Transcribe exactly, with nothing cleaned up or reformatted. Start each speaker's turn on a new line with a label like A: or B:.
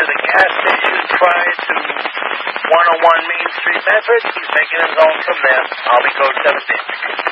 A: to the gas station prior to one oh one Main Street, Medford. He's making his own from there. I'll be code seventeen.